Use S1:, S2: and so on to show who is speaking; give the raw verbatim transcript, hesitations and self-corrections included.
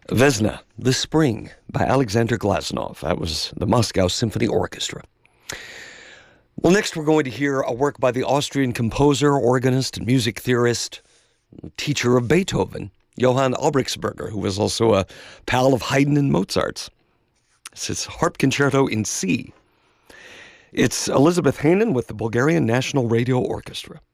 S1: Vesna, The Spring by Alexander Glazunov. That was the Moscow Symphony Orchestra. Well, next we're going to hear a work by the Austrian composer, organist, and music theorist, teacher of Beethoven, Johann Albrechtsberger, who was also a pal of Haydn and Mozart's. It's his Harp Concerto in C. It's Elizabeth Hanen with the Bulgarian National Radio Orchestra.